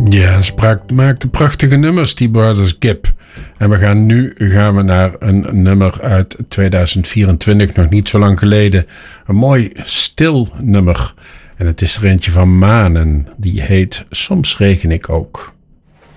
Ja, maakte prachtige nummers, die Brothers Gibb. En we gaan we naar een nummer uit 2024, nog niet zo lang geleden. Een mooi stil nummer. En het is er eentje van Maan en die heet Soms regen ik ook.